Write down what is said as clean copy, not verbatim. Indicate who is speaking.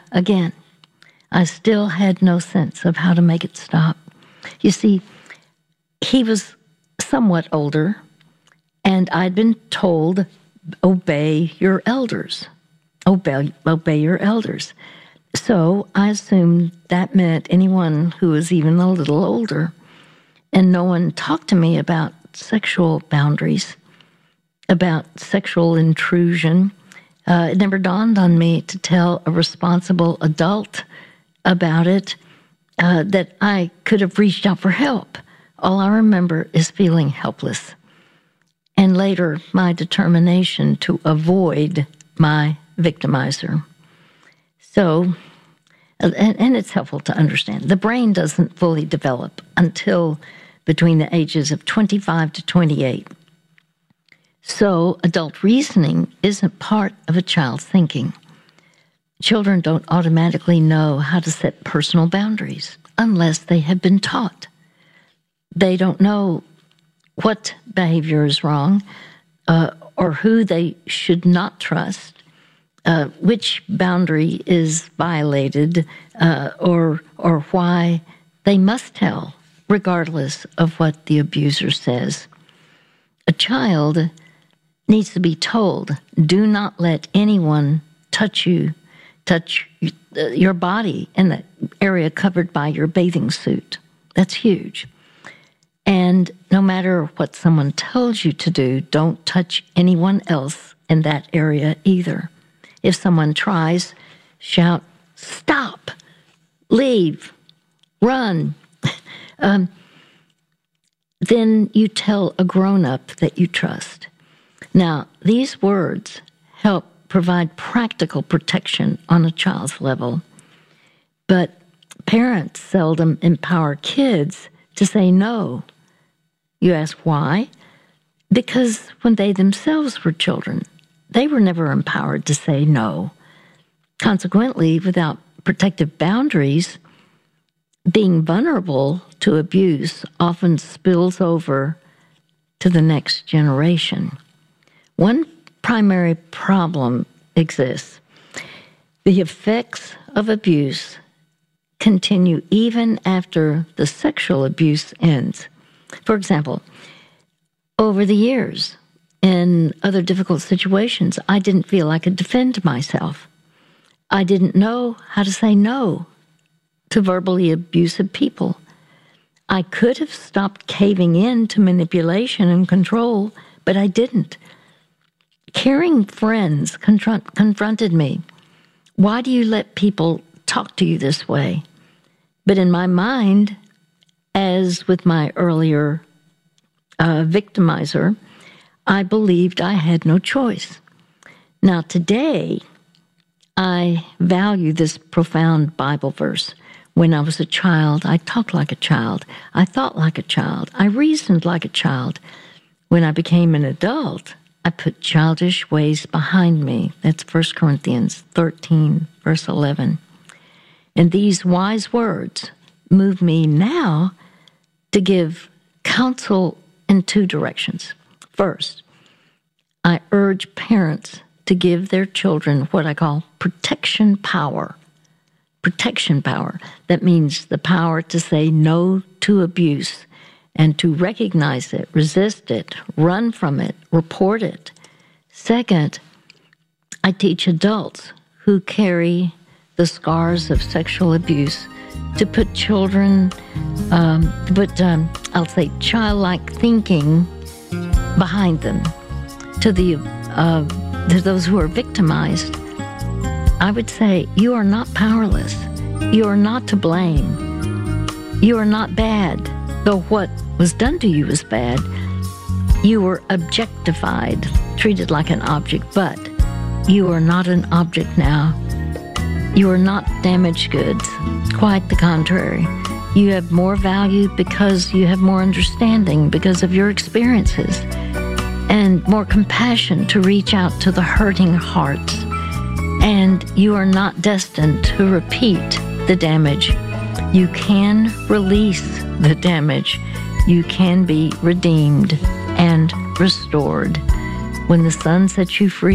Speaker 1: again, I still had no sense of how to make it stop. You see, he was somewhat older, and I'd been told, obey your elders. Obey your elders. So I assumed that meant anyone who was even a little older. And no one talked to me about sexual boundaries, about sexual intrusion. It never dawned on me to tell a responsible adult about it, that I could have reached out for help. All I remember is feeling helpless. And later, my determination to avoid my victimizer. So, and it's helpful to understand, the brain doesn't fully develop until between the ages of 25 to 28. So adult reasoning isn't part of a child's thinking. Children don't automatically know how to set personal boundaries unless they have been taught. They don't know what behavior is wrong, or who they should not trust, which boundary is violated, or why they must tell, regardless of what the abuser says. A child needs to be told, do not let anyone touch your body in the area covered by your bathing suit. That's huge. And no matter what someone tells you to do, don't touch anyone else in that area either. If someone tries, shout, stop, leave, run. Then you tell a grown-up that you trust. Now, these words help provide practical protection on a child's level, but parents seldom empower kids to say no. You ask why? Because when they themselves were children, they were never empowered to say no. Consequently, without protective boundaries, being vulnerable to abuse often spills over to the next generation. One primary problem exists. The effects of abuse continue even after the sexual abuse ends. For example, over the years, in other difficult situations, I didn't feel I could defend myself. I didn't know how to say no to verbally abusive people. I could have stopped caving in to manipulation and control, but I didn't. Caring friends confronted me. Why do you let people talk to you this way? But in my mind, as with my earlier victimizer, I believed I had no choice. Now today, I value this profound Bible verse. When I was a child, I talked like a child. I thought like a child. I reasoned like a child. When I became an adult, I put childish ways behind me. That's 1 Corinthians 13, verse 11. And these wise words move me now to give counsel in two directions. First, I urge parents to give their children what I call protection power. Protection power. That means the power to say no to abuse and to recognize it, resist it, run from it, report it. Second, I teach adults who carry the scars of sexual abuse to put children, I'll say childlike thinking behind them. To those who are victimized, I would say, you are not powerless. You are not to blame. You are not bad, though what was done to you was bad. You were objectified, treated like an object, but you are not an object now. You are not damaged goods. Quite the contrary. You have more value because you have more understanding because of your experiences and more compassion to reach out to the hurting hearts. And you are not destined to repeat the damage. You can release the damage. You can be redeemed and restored. When the sun sets you free,